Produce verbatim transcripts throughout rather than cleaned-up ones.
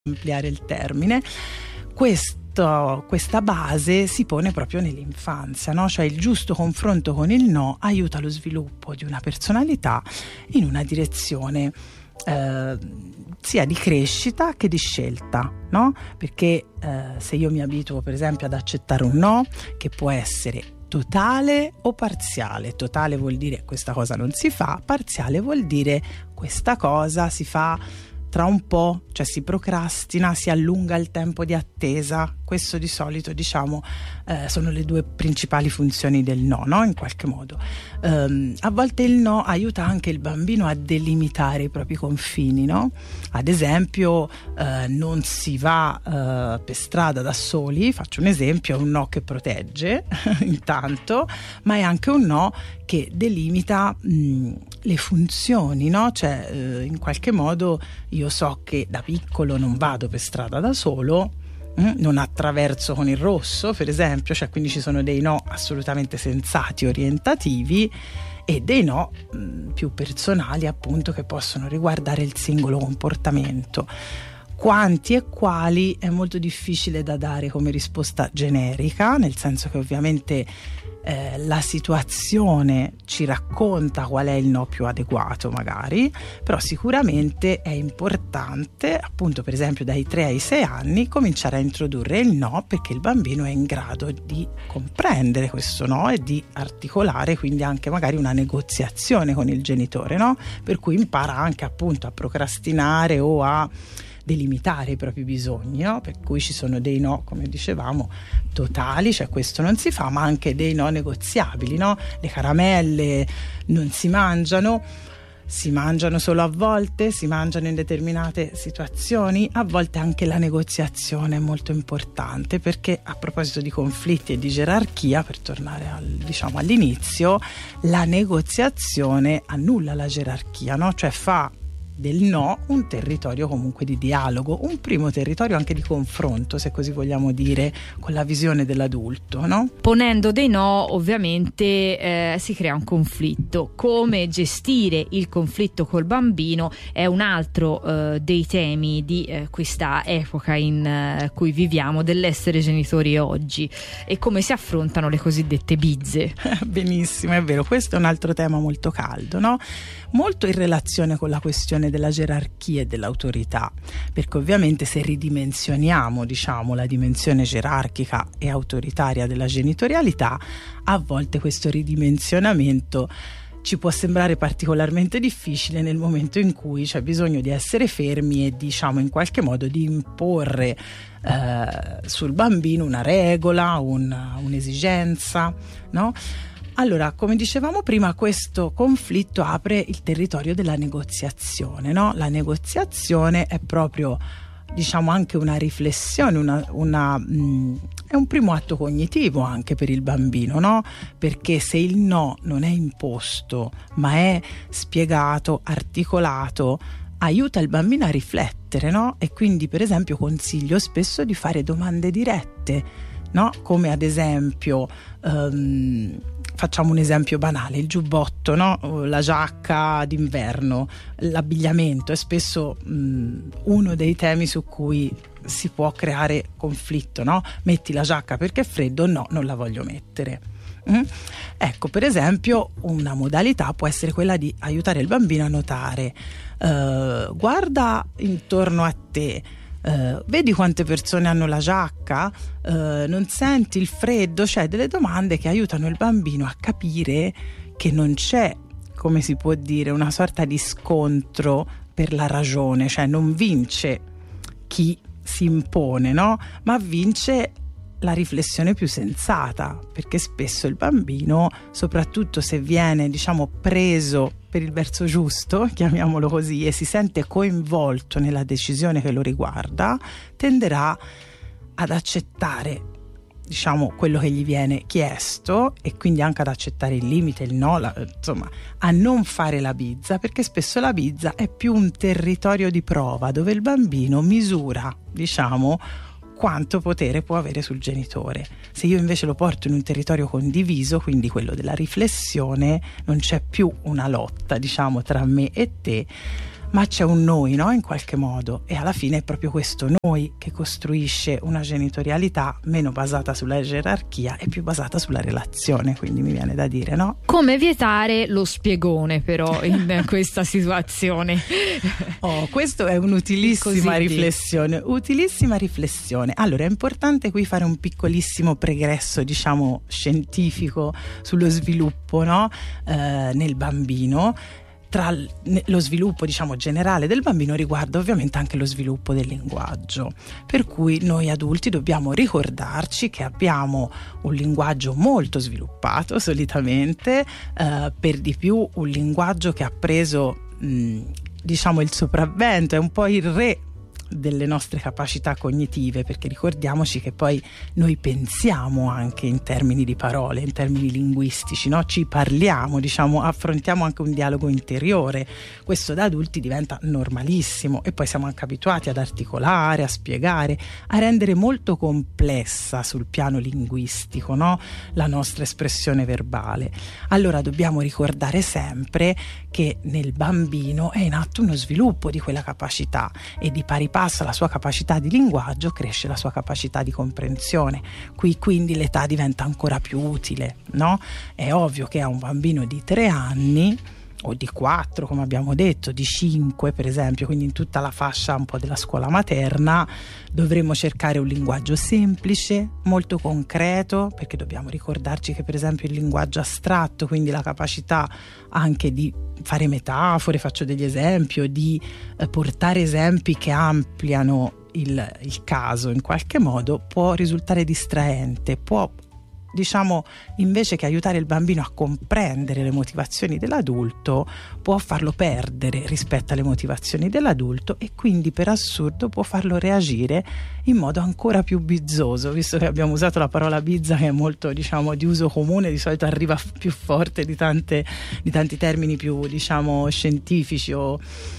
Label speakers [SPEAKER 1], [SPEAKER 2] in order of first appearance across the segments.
[SPEAKER 1] ampliare il termine, questo, questa base si pone proprio nell'infanzia, no? Cioè il giusto confronto con il no aiuta lo sviluppo di una personalità in una direzione eh, sia di crescita che di scelta, no? Perché eh, se io mi abituo per esempio ad accettare un no, che può essere totale o parziale. Totale vuol dire questa cosa non si fa, parziale vuol dire questa cosa si fa tra un po', cioè si procrastina, si allunga il tempo di attesa. Questo di solito, diciamo, eh, sono le due principali funzioni del no, no? In qualche modo. Um, a volte il no aiuta anche il bambino a delimitare i propri confini, no? Ad esempio, eh, non si va eh, per strada da soli, faccio un esempio, è un no che protegge, intanto, ma è anche un no che delimita mh, le funzioni, no? Cioè, eh, in qualche modo io so che da piccolo non vado per strada da solo, non attraverso con il rosso per esempio, cioè quindi ci sono dei no assolutamente sensati, orientativi, e dei no mh, più personali, appunto, che possono riguardare il singolo comportamento. Quanti e quali è molto difficile da dare come risposta generica, nel senso che ovviamente eh, la situazione ci racconta qual è il no più adeguato magari, però sicuramente è importante, appunto, per esempio dai tre ai sei anni cominciare a introdurre il no, perché il bambino è in grado di comprendere questo no e di articolare quindi anche magari una negoziazione con il genitore, no? Per cui impara anche appunto a procrastinare o a delimitare i propri bisogni, no? Per cui ci sono dei no, come dicevamo, totali, cioè questo non si fa, ma anche dei no negoziabili, no? Le caramelle non si mangiano, si mangiano solo a volte, si mangiano in determinate situazioni. A volte anche la negoziazione è molto importante, perché a proposito di conflitti e di gerarchia, per tornare al, diciamo all'inizio, la negoziazione annulla la gerarchia, no? Cioè fa del no un territorio comunque di dialogo, un primo territorio anche di confronto, se così vogliamo dire, con la visione dell'adulto, no?
[SPEAKER 2] Ponendo dei no ovviamente eh, si crea un conflitto. Come gestire il conflitto col bambino è un altro eh, dei temi di eh, questa epoca in eh, cui viviamo, dell'essere genitori oggi, e come si affrontano le cosiddette bizze.
[SPEAKER 1] Benissimo, è vero, questo è un altro tema molto caldo, no? Molto in relazione con la questione della gerarchia e dell'autorità, perché ovviamente se ridimensioniamo, diciamo, la dimensione gerarchica e autoritaria della genitorialità, a volte questo ridimensionamento ci può sembrare particolarmente difficile nel momento in cui c'è bisogno di essere fermi e, diciamo, in qualche modo di imporre eh, sul bambino una regola, una, un'esigenza, no? Allora, come dicevamo prima, questo conflitto apre il territorio della negoziazione, no? La negoziazione è proprio, diciamo, anche una riflessione, una, una, mh, è un primo atto cognitivo anche per il bambino, no? Perché se il no non è imposto, ma è spiegato, articolato, aiuta il bambino a riflettere, no? E quindi, per esempio, consiglio spesso di fare domande dirette, no? Come ad esempio, um, facciamo un esempio banale, il giubbotto, no? La giacca d'inverno, l'abbigliamento è spesso mh, uno dei temi su cui si può creare conflitto, no? Metti la giacca perché è freddo, no, non la voglio mettere. Mm? Ecco, per esempio, una modalità può essere quella di aiutare il bambino a notare, uh, guarda intorno a te, Uh, vedi quante persone hanno la giacca, uh, non senti il freddo, cioè delle domande che aiutano il bambino a capire che non c'è, come si può dire, una sorta di scontro per la ragione, cioè non vince chi si impone, no? Ma vince la riflessione più sensata, perché spesso il bambino, soprattutto se viene, diciamo, preso per il verso giusto, chiamiamolo così, e si sente coinvolto nella decisione che lo riguarda, tenderà ad accettare, diciamo, quello che gli viene chiesto, e quindi anche ad accettare il limite, il no, la, insomma, a non fare la bizza, perché spesso la bizza è più un territorio di prova dove il bambino misura, diciamo, quanto potere può avere sul genitore. Se io invece lo porto in un territorio condiviso, quindi quello della riflessione, non c'è più una lotta, diciamo, tra me e te, ma c'è un noi, no? In qualche modo, e alla fine è proprio questo noi che costruisce una genitorialità meno basata sulla gerarchia e più basata sulla relazione, quindi mi viene da dire, no?
[SPEAKER 2] Come vietare lo spiegone però in questa situazione?
[SPEAKER 1] Oh, questo è un'utilissima riflessione, utilissima riflessione. Allora, è importante qui fare un piccolissimo pregresso, diciamo, scientifico sullo sviluppo, no? Eh, nel bambino. Tra lo sviluppo, diciamo, generale del bambino riguarda ovviamente anche lo sviluppo del linguaggio, per cui noi adulti dobbiamo ricordarci che abbiamo un linguaggio molto sviluppato solitamente, eh, per di più un linguaggio che ha preso mh, diciamo il sopravvento, è un po' il re delle nostre capacità cognitive, perché ricordiamoci che poi noi pensiamo anche in termini di parole, in termini linguistici, no? Ci parliamo, diciamo, affrontiamo anche un dialogo interiore. Questo da adulti diventa normalissimo e poi siamo anche abituati ad articolare, a spiegare, a rendere molto complessa sul piano linguistico, no? La nostra espressione verbale. Allora dobbiamo ricordare sempre che nel bambino è in atto uno sviluppo di quella capacità e di pari passo la sua capacità di linguaggio cresce la sua capacità di comprensione. Qui quindi l'età diventa ancora più utile, no? È ovvio che a un bambino di tre anni o di quattro, come abbiamo detto, di cinque per esempio, quindi in tutta la fascia un po' della scuola materna, dovremmo cercare un linguaggio semplice, molto concreto, perché dobbiamo ricordarci che per esempio il linguaggio astratto, quindi la capacità anche di fare metafore, faccio degli esempi, o di eh, portare esempi che ampliano il, il caso in qualche modo, può risultare distraente, può, diciamo, invece che aiutare il bambino a comprendere le motivazioni dell'adulto, può farlo perdere rispetto alle motivazioni dell'adulto e quindi per assurdo può farlo reagire in modo ancora più bizzoso, visto che abbiamo usato la parola bizza, che è molto, diciamo, di uso comune, di solito arriva più forte di, tante, di tanti termini più, diciamo, scientifici o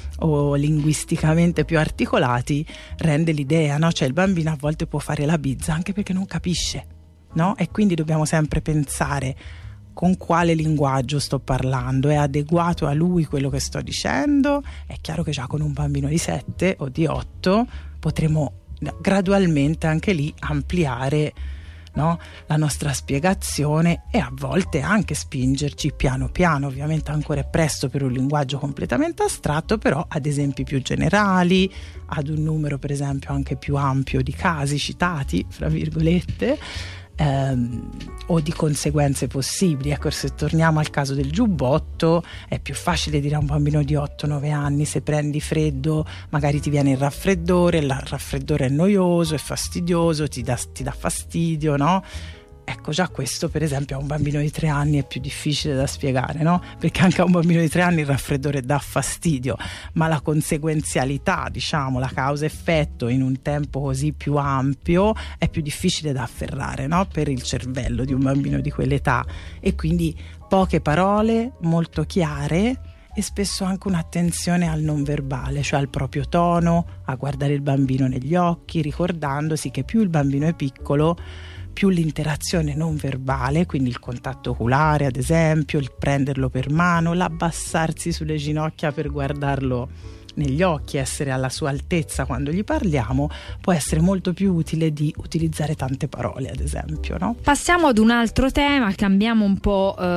[SPEAKER 1] o linguisticamente più articolati, rende l'idea, no? Cioè il bambino a volte può fare la bizza anche perché non capisce, no? E quindi dobbiamo sempre pensare con quale linguaggio sto parlando, è adeguato a lui quello che sto dicendo. È chiaro che già con un bambino di sette o di otto potremo gradualmente anche lì ampliare, no? La nostra spiegazione e a volte anche spingerci piano piano. Ovviamente ancora è presto per un linguaggio completamente astratto, però ad esempi più generali, ad un numero per esempio anche più ampio di casi citati, fra virgolette, ehm, o di conseguenze possibili. Ecco, se torniamo al caso del giubbotto, è più facile dire a un bambino di otto nove anni: se prendi freddo magari ti viene il raffreddore, il raffreddore è noioso, è fastidioso, ti dà, ti dà fastidio, no? Ecco, già questo per esempio a un bambino di tre anni è più difficile da spiegare, no? Perché anche a un bambino di tre anni il raffreddore dà fastidio, ma la conseguenzialità, diciamo, la causa-effetto in un tempo così più ampio è più difficile da afferrare, no? Per il cervello di un bambino di quell'età. E quindi poche parole, molto chiare, e spesso anche un'attenzione al non verbale, cioè al proprio tono, a guardare il bambino negli occhi, ricordandosi che più il bambino è piccolo, più l'interazione non verbale, quindi il contatto oculare ad esempio, il prenderlo per mano, l'abbassarsi sulle ginocchia per guardarlo negli occhi, essere alla sua altezza quando gli parliamo, può essere molto più utile di utilizzare tante parole, ad esempio, no?
[SPEAKER 2] Passiamo ad un altro tema, cambiamo un po' eh,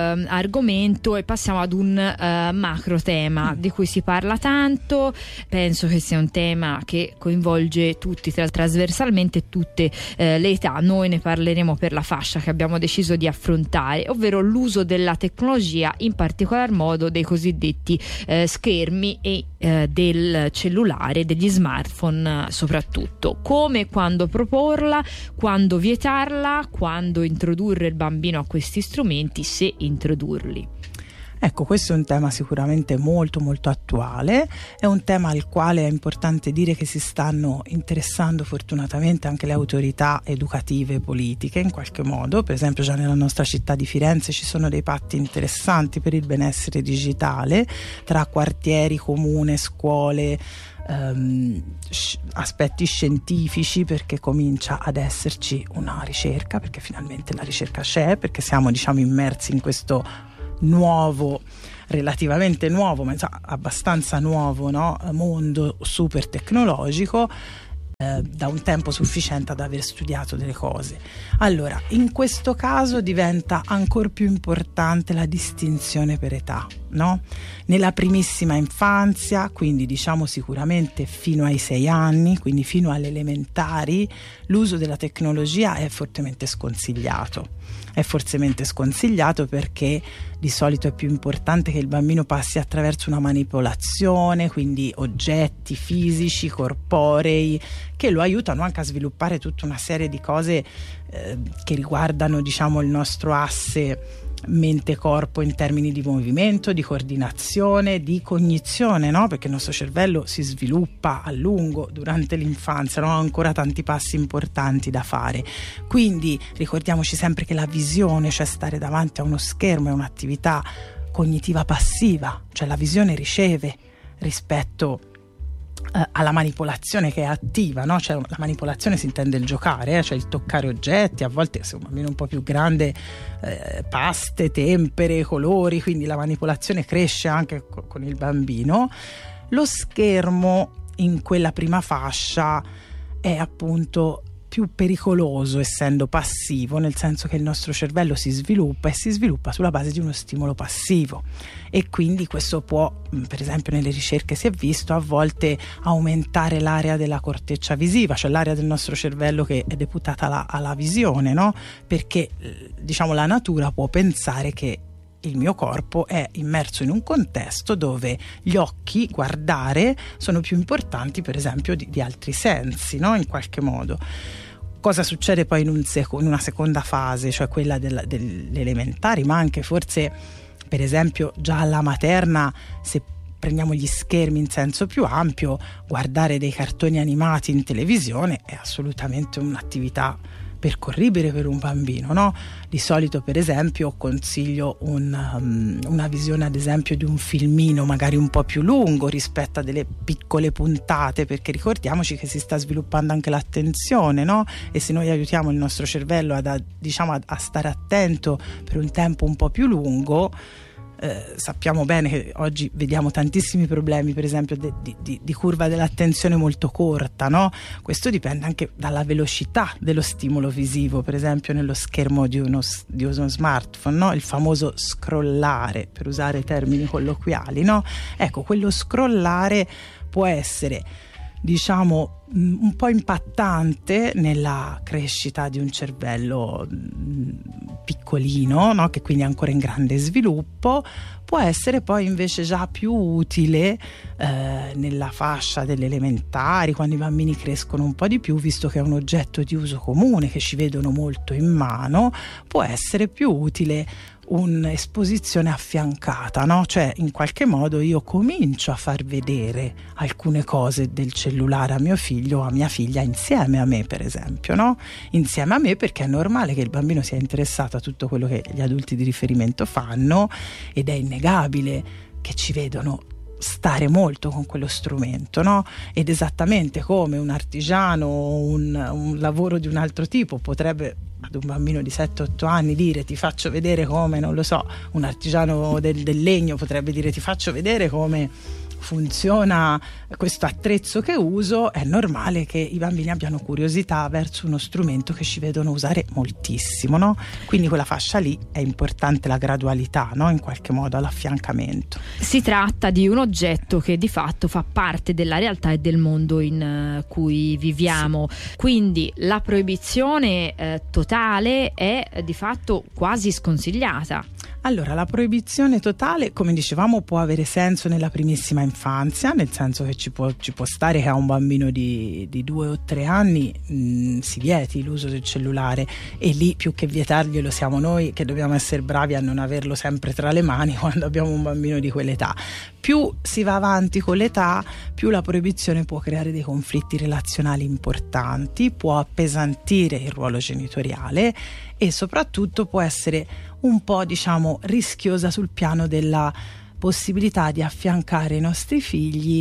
[SPEAKER 2] argomento e passiamo ad un eh, macro tema mm. di cui si parla tanto. Penso che sia un tema che coinvolge tutti, tra, trasversalmente tutte eh, le età. Noi ne parleremo per la fascia che abbiamo deciso di affrontare, ovvero l'uso della tecnologia, in particolar modo dei cosiddetti eh, schermi e eh, del cellulare, degli smartphone soprattutto. Come e quando proporla, quando vietarla, quando introdurre il bambino a questi strumenti, se introdurli.
[SPEAKER 1] Ecco, questo è un tema sicuramente molto molto attuale, è un tema al quale è importante dire che si stanno interessando fortunatamente anche le autorità educative e politiche in qualche modo. Per esempio già nella nostra città di Firenze ci sono dei patti interessanti per il benessere digitale tra quartieri, comune, scuole, Um, aspetti scientifici, perché comincia ad esserci una ricerca, perché finalmente la ricerca c'è, perché siamo, diciamo, immersi in questo nuovo relativamente nuovo, ma insomma, abbastanza nuovo, no? Mondo super tecnologico, eh, da un tempo sufficiente ad aver studiato delle cose. Allora, in questo caso diventa ancora più importante la distinzione per età, no? Nella primissima infanzia, quindi diciamo sicuramente fino ai sei anni, quindi fino alle elementari, l'uso della tecnologia è fortemente sconsigliato. È fortemente sconsigliato perché di solito è più importante che il bambino passi attraverso una manipolazione, quindi oggetti fisici, corporei, che lo aiutano anche a sviluppare tutta una serie di cose eh, che riguardano, diciamo, il nostro asse mente-corpo in termini di movimento, di coordinazione, di cognizione, no? Perché il nostro cervello si sviluppa a lungo durante l'infanzia, no? Ha ancora tanti passi importanti da fare. Quindi ricordiamoci sempre che la visione, cioè stare davanti a uno schermo, è un'attività cognitiva passiva, cioè la visione riceve rispetto eh, alla manipolazione che è attiva, no? Cioè la manipolazione si intende il giocare, eh? Cioè il toccare oggetti, a volte se un bambino un po' più grande eh, paste, tempere, colori, quindi la manipolazione cresce anche co- con il bambino. Lo schermo in quella prima fascia è appunto più pericoloso essendo passivo, nel senso che il nostro cervello si sviluppa e si sviluppa sulla base di uno stimolo passivo, e quindi questo può, per esempio nelle ricerche si è visto, a volte aumentare l'area della corteccia visiva, cioè l'area del nostro cervello che è deputata alla, alla visione, no? Perché diciamo la natura può pensare che il mio corpo è immerso in un contesto dove gli occhi, guardare, sono più importanti per esempio di, di altri sensi, no? In qualche modo. Cosa succede poi in, un seco, in una seconda fase, cioè quella del, delle elementari, ma anche forse per esempio già alla materna, se prendiamo gli schermi in senso più ampio, guardare dei cartoni animati in televisione è assolutamente un'attività percorribile per un bambino, no? Di solito per esempio consiglio un, um, una visione ad esempio di un filmino magari un po' più lungo rispetto a delle piccole puntate, perché ricordiamoci che si sta sviluppando anche l'attenzione, no? E se noi aiutiamo il nostro cervello ad, a, diciamo, a, a stare attento per un tempo un po' più lungo, Eh, sappiamo bene che oggi vediamo tantissimi problemi per esempio de, di, di curva dell'attenzione molto corta, no? Questo dipende anche dalla velocità dello stimolo visivo, per esempio nello schermo di uno, di uno smartphone, no? Il famoso scrollare, per usare termini colloquiali, no? Ecco, quello scrollare può essere, diciamo, un po' impattante nella crescita di un cervello piccolino, no? Che quindi è ancora in grande sviluppo. Può essere poi invece già più utile eh, nella fascia delle elementari, quando i bambini crescono un po' di più, visto che è un oggetto di uso comune che ci vedono molto in mano. Può essere più utile un'esposizione affiancata, no? Cioè in qualche modo io comincio a far vedere alcune cose del cellulare a mio figlio o a mia figlia insieme a me, per esempio, no? Insieme a me, perché è normale che il bambino sia interessato a tutto quello che gli adulti di riferimento fanno, ed è innegabile che ci vedono stare molto con quello strumento, no? Ed esattamente come un artigiano o un, un lavoro di un altro tipo potrebbe ad un bambino di sette otto anni dire ti faccio vedere come, non lo so, un artigiano del, del legno potrebbe dire ti faccio vedere come funziona questo attrezzo che uso, è normale che i bambini abbiano curiosità verso uno strumento che ci vedono usare moltissimo, no? Quindi quella fascia lì è importante la gradualità, no? In qualche modo all'affiancamento.
[SPEAKER 2] Si tratta di un oggetto che di fatto fa parte della realtà e del mondo in uh, cui viviamo, sì. Quindi la proibizione eh, totale è eh, di fatto quasi sconsigliata.
[SPEAKER 1] Allora, la proibizione totale, come dicevamo, può avere senso nella primissima infanzia, nel senso che ci può, ci può stare che a un bambino di, di due o tre anni mh, si vieti l'uso del cellulare, e lì più che vietarglielo siamo noi che dobbiamo essere bravi a non averlo sempre tra le mani quando abbiamo un bambino di quell'età. Più si va avanti con l'età, più la proibizione può creare dei conflitti relazionali importanti, può appesantire il ruolo genitoriale e soprattutto può essere un po', diciamo, rischiosa sul piano della possibilità di affiancare i nostri figli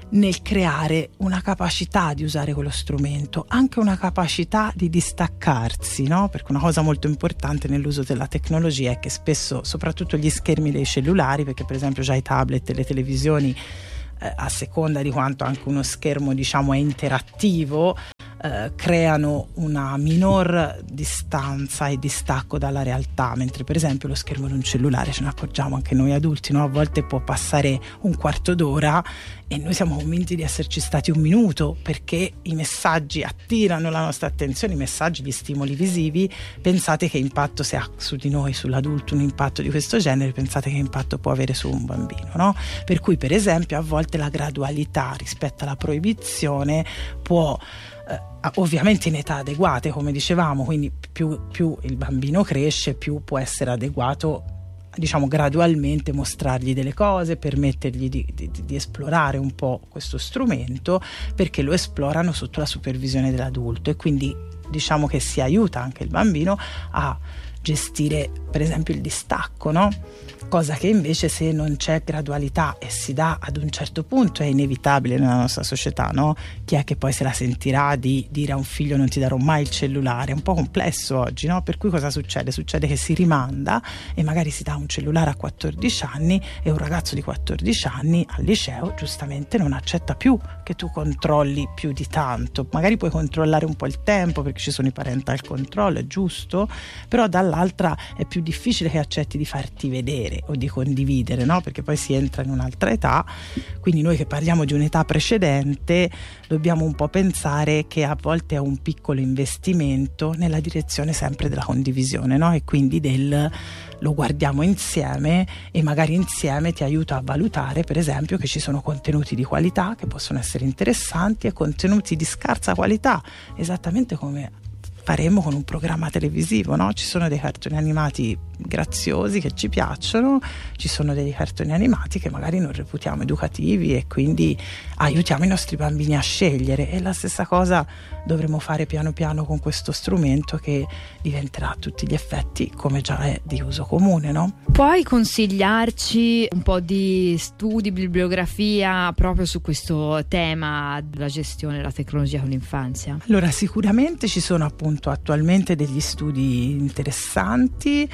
[SPEAKER 1] nel creare una capacità di usare quello strumento, anche una capacità di distaccarsi, no? Perché una cosa molto importante nell'uso della tecnologia è che spesso, soprattutto gli schermi dei cellulari, perché per esempio già i tablet e le televisioni, eh, a seconda di quanto anche uno schermo diciamo è interattivo, Eh, creano una minor distanza e distacco dalla realtà, mentre per esempio lo schermo di un cellulare, ce ne accorgiamo anche noi adulti, no? A volte può passare un quarto d'ora e noi siamo convinti di esserci stati un minuto, perché i messaggi attirano la nostra attenzione, i messaggi, gli stimoli visivi. Pensate che impatto se ha su di noi, sull'adulto, un impatto di questo genere, pensate che impatto può avere su un bambino, no? Per cui per esempio a volte la gradualità rispetto alla proibizione può, Uh, ovviamente in età adeguate, come dicevamo, quindi più, più il bambino cresce, più può essere adeguato, diciamo, gradualmente mostrargli delle cose, permettergli di, di, di esplorare un po' questo strumento, perché lo esplorano sotto la supervisione dell'adulto, e quindi diciamo che si aiuta anche il bambino a gestire per esempio il distacco, no? Cosa che invece, se non c'è gradualità e si dà ad un certo punto, è inevitabile nella nostra società, no? Chi è che poi se la sentirà di dire a un figlio non ti darò mai il cellulare? È un po' complesso oggi, no? Per cui cosa succede? Succede che si rimanda e magari si dà un cellulare a quattordici anni, e un ragazzo di quattordici anni al liceo giustamente non accetta più che tu controlli più di tanto. Magari puoi controllare un po' il tempo perché ci sono i parental control, è giusto, però dall'altra è più difficile che accetti di farti vedere o di condividere, no? Perché poi si entra in un'altra età. Quindi noi che parliamo di un'età precedente dobbiamo un po' pensare che a volte è un piccolo investimento nella direzione sempre della condivisione, no? E quindi del lo guardiamo insieme, e magari insieme ti aiuta a valutare per esempio che ci sono contenuti di qualità che possono essere interessanti e contenuti di scarsa qualità, esattamente come faremo con un programma televisivo, no? Ci sono dei cartoni animati graziosi che ci piacciono, ci sono dei cartoni animati che magari non reputiamo educativi, e quindi aiutiamo i nostri bambini a scegliere. E la stessa cosa dovremo fare piano piano con questo strumento, che diventerà a tutti gli effetti, come già è, di uso comune, no?
[SPEAKER 2] Puoi consigliarci un po' di studi, bibliografia proprio su questo tema della gestione della tecnologia con l'infanzia?
[SPEAKER 1] Allora, sicuramente ci sono appunto attualmente degli studi interessanti.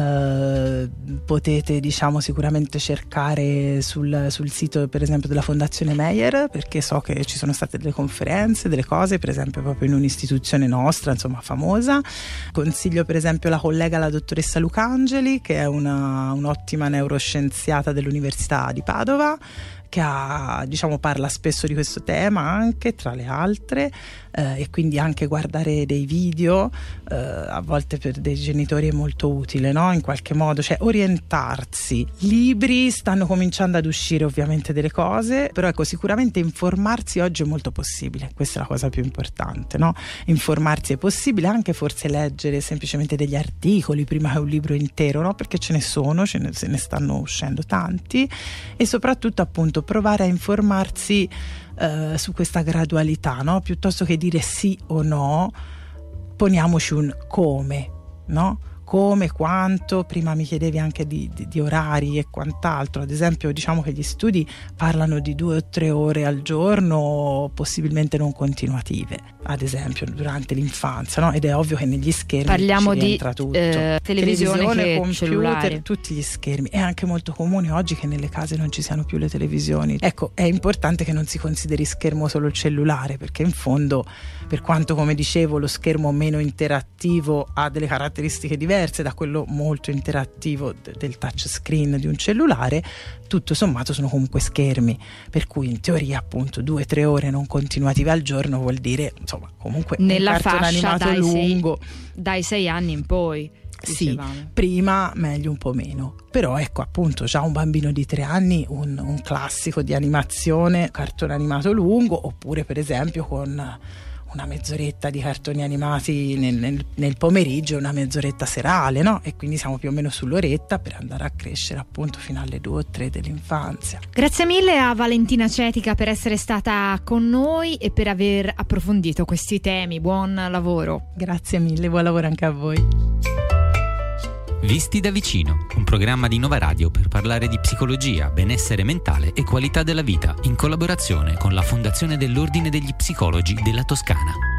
[SPEAKER 1] Uh, potete diciamo sicuramente cercare sul, sul sito per esempio della Fondazione Meyer, perché so che ci sono state delle conferenze, delle cose per esempio proprio in un'istituzione nostra insomma famosa. Consiglio per esempio la collega, la dottoressa Lucangeli, che è una, un'ottima neuroscienziata dell'Università di Padova, che ha, diciamo, parla spesso di questo tema anche tra le altre, eh, e quindi anche guardare dei video eh, a volte per dei genitori è molto utile, no? In qualche modo, cioè orientarsi. Libri stanno cominciando ad uscire ovviamente delle cose, però ecco, sicuramente informarsi oggi è molto possibile, questa è la cosa più importante, no? Informarsi è possibile, anche forse leggere semplicemente degli articoli prima che un libro intero, no? Perché ce ne sono, ce ne, se ne stanno uscendo tanti, e soprattutto appunto provare a informarsi eh, su questa gradualità, no? Piuttosto che dire sì o no, poniamoci un come, no? Come, quanto. Prima mi chiedevi anche di, di, di orari e quant'altro. Ad esempio, diciamo che gli studi parlano di due o tre ore al giorno, possibilmente non continuative, ad esempio durante l'infanzia, no? Ed è ovvio che negli schermi
[SPEAKER 2] parliamo
[SPEAKER 1] ci
[SPEAKER 2] di
[SPEAKER 1] rientra tutto,
[SPEAKER 2] eh, televisione, televisione che
[SPEAKER 1] computer,
[SPEAKER 2] cellulare.
[SPEAKER 1] tutti gli schermi. È anche molto comune oggi che nelle case non ci siano più le televisioni. Ecco, è importante che non si consideri schermo solo il cellulare, perché in fondo, per quanto, come dicevo, lo schermo meno interattivo ha delle caratteristiche diverse da quello molto interattivo d- del touchscreen di un cellulare, tutto sommato sono comunque schermi, per cui in teoria appunto due o tre ore non continuative al giorno vuol dire insomma comunque
[SPEAKER 2] nella
[SPEAKER 1] un cartone
[SPEAKER 2] fascia
[SPEAKER 1] animato
[SPEAKER 2] dai
[SPEAKER 1] lungo
[SPEAKER 2] sei, dai sei anni in poi.
[SPEAKER 1] Sì,
[SPEAKER 2] dicevamo.
[SPEAKER 1] Prima meglio un po' meno, però ecco appunto già un bambino di tre anni un, un classico di animazione, cartone animato lungo, oppure per esempio con una mezz'oretta di cartoni animati nel, nel, nel pomeriggio, una mezz'oretta serale, no? E quindi siamo più o meno sull'oretta per andare a crescere appunto fino alle due o tre dell'infanzia.
[SPEAKER 2] Grazie mille a Valentina Cetica per essere stata con noi e per aver approfondito questi temi. Buon lavoro.
[SPEAKER 1] Grazie mille, buon lavoro anche a voi.
[SPEAKER 3] Visti da vicino, un programma di Nova Radio per parlare di psicologia, benessere mentale e qualità della vita, in collaborazione con la Fondazione dell'Ordine degli Psicologi della Toscana.